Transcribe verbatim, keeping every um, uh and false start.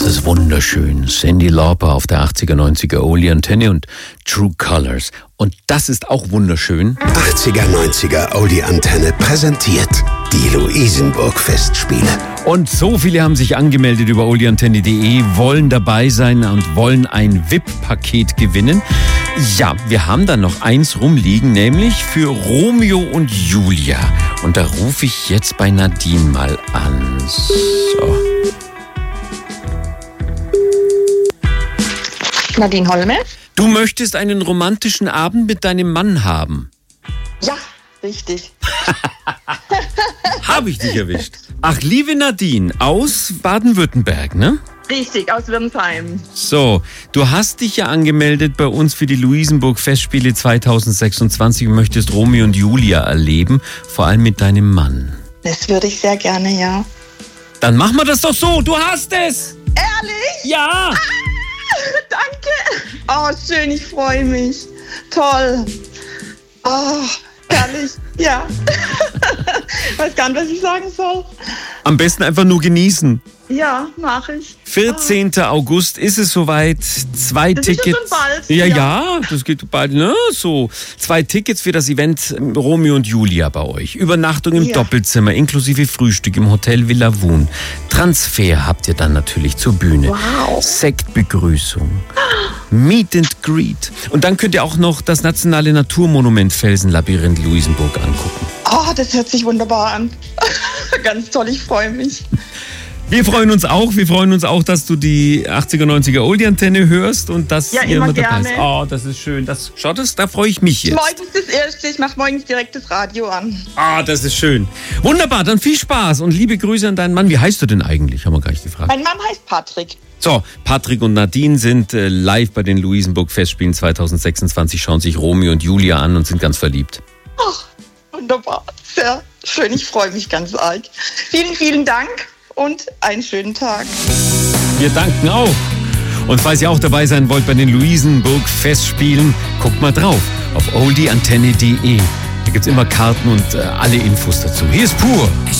ist wunderschön. Cyndi Lauper auf der achtziger, neunziger Oldie Antenne und True Colors. Und das ist auch wunderschön. achtziger, neunziger Oldie Antenne präsentiert die Luisenburg Festspiele. Und so viele haben sich angemeldet über oldie antenne punkt de, wollen dabei sein und wollen ein V I P-Paket gewinnen. Ja, wir haben dann noch eins rumliegen, nämlich für Romeo und Julia. Und da rufe ich jetzt bei Nadine mal an. So. Nadine Holme. Du möchtest einen romantischen Abend mit deinem Mann haben. Ja, richtig. Habe ich dich erwischt. Ach, liebe Nadine, aus Baden-Württemberg, ne? Richtig, aus Wirnsheim. So, du hast dich ja angemeldet bei uns für die Luisenburg Festspiele zwanzig sechsundzwanzig und möchtest Romeo und Julia erleben, vor allem mit deinem Mann. Das würde ich sehr gerne, ja. Dann machen wir das doch so, du hast es! Ehrlich? Ja! Ah, danke! Oh, schön, ich freue mich. Toll. Oh, herrlich. Ja. Weiß gar nicht, was ich sagen soll. Am besten einfach nur genießen. Ja, mache ich. vierzehnten August ist es soweit. Zwei Das Tickets. ist ja schon bald. Ja, ja, Ja. das geht bald, ne? So. Zwei Tickets für das Event Romeo und Julia bei euch. Übernachtung im Ja. Doppelzimmer, inklusive Frühstück im Hotel Villa Woon. Transfer habt ihr dann natürlich zur Bühne. Wow. Sektbegrüßung. Meet and Greet. Und dann könnt ihr auch noch das nationale Naturmonument Felsenlabyrinth Luisenburg angucken. Oh, das hört sich wunderbar an. Ganz toll, ich freue mich. Wir freuen uns auch. Wir freuen uns auch, dass du die achtziger, neunziger Oldie Antenne hörst und dass Ja, ihr immer mit dabei gerne. seid. Oh, das ist schön. Das, schaut es, da freue ich mich jetzt. Morgens das Erste, ich mache morgens direkt das Radio an. Ah, das ist schön. Wunderbar, dann viel Spaß und liebe Grüße an deinen Mann. Wie heißt du denn eigentlich? Haben wir gar nicht gefragt. Mein Mann heißt Patrick. So, Patrick und Nadine sind äh, live bei den Luisenburg Festspielen zwanzig sechsundzwanzig, schauen sich Romeo und Julia an und sind ganz verliebt. Ach, wunderbar. Sehr schön, ich freue mich ganz arg. Vielen, vielen Dank und einen schönen Tag. Wir danken auch. Und falls ihr auch dabei sein wollt bei den Luisenburg Festspielen, guckt mal drauf auf oldie antenne punkt de. Da gibt's immer Karten und äh, alle Infos dazu. Hier ist Pur.